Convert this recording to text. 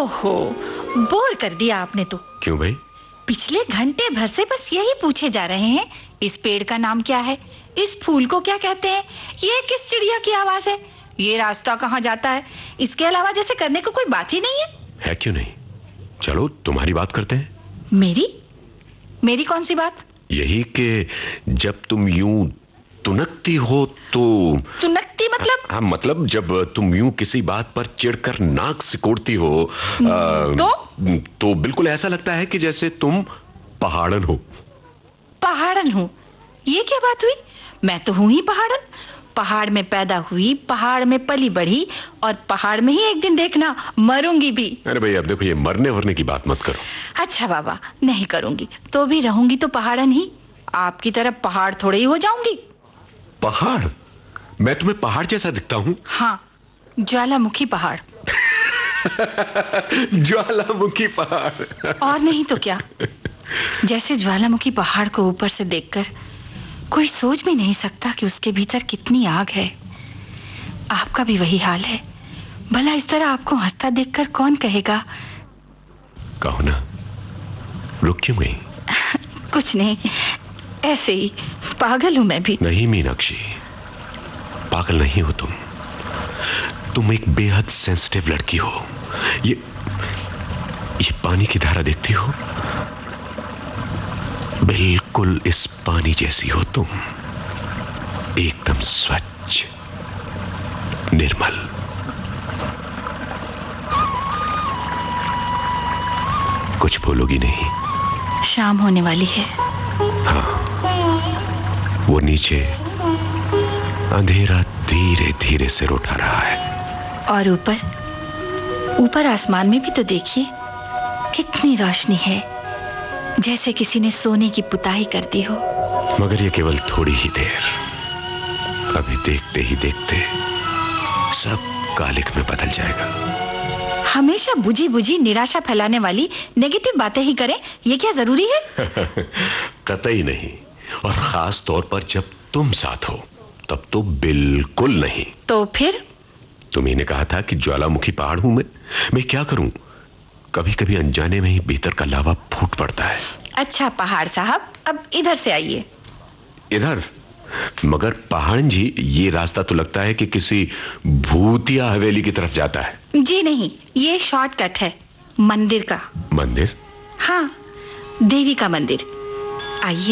ओहो, बोर कर दिया आपने तो। क्यों भाई? पिछले घंटे भर से बस यही पूछे जा रहे हैं, इस पेड़ का नाम क्या है, इस फूल को क्या कहते हैं, ये किस चिड़िया की आवाज है, ये रास्ता कहाँ जाता है। इसके अलावा जैसे करने को कोई बात ही नहीं है। क्यों नहीं? चलो तुम्हारी बात करते हैं। मेरी? मेरी कौन सी बात? यही कि जब तुम यूं तुनकती हो तो। तुनकती मतलब? हाँ, मतलब जब तुम यूं किसी बात पर चिढ़कर नाक सिकोड़ती हो तो बिल्कुल ऐसा लगता है कि जैसे तुम पहाड़न हो। पहाड़न हूँ? ये क्या बात हुई? मैं तो हूं ही पहाड़न। पहाड़ में पैदा हुई, पहाड़ में पली बढ़ी और पहाड़ में ही एक दिन देखना मरूंगी भी। अरे भाई अब देखो, ये मरने वरने की बात मत करो। अच्छा बाबा, नहीं करूंगी तो भी रहूंगी तो पहाड़न ही। आपकी तरह पहाड़ थोड़े ही हो जाऊंगी। पहाड़? मैं तुम्हें पहाड़ जैसा दिखता हूँ? हाँ, ज्वालामुखी पहाड़। ज्वालामुखी पहाड़। और नहीं तो क्या। जैसे ज्वालामुखी पहाड़ को ऊपर से देखकर कोई सोच भी नहीं सकता कि उसके भीतर कितनी आग है। आपका भी वही हाल है। भला इस तरह आपको हंसता देखकर कौन कहेगा। कहो ना, रुक क्यों गई? कुछ नहीं, ऐसे ही पागल हूं मैं भी। नहीं मीनाक्षी, पागल नहीं हो तुम एक बेहद सेंसिटिव लड़की हो। ये पानी की धारा देखती हो, बिल्कुल इस पानी जैसी हो तुम, एकदम स्वच्छ, निर्मल। कुछ बोलोगी नहीं? शाम होने वाली है। हाँ, वो नीचे अंधेरा धीरे धीरे सिर उठा रहा है। और ऊपर आसमान में भी तो देखिए, कितनी रोशनी है, जैसे किसी ने सोने की पुताई कर दी हो। मगर ये केवल थोड़ी ही देर, अभी देखते ही देखते सब कालिक में बदल जाएगा। हमेशा बुझी बुझी निराशा फैलाने वाली नेगेटिव बातें ही करें, ये क्या जरूरी है? कतई नहीं, और खास तौर पर जब तुम साथ हो तब तो बिल्कुल नहीं। तो फिर? तुम्ही ने कहा था कि ज्वालामुखी पहाड़ हूं मैं क्या करूं, कभी कभी अनजाने में ही भीतर का लावा फूट पड़ता है। अच्छा पहाड़ साहब, अब इधर से आइए। इधर? मगर पहाड़न जी, ये रास्ता तो लगता है कि किसी भूतिया हवेली की तरफ जाता है। जी नहीं, ये शॉर्टकट है मंदिर का। मंदिर? हाँ, देवी का मंदिर। आइए।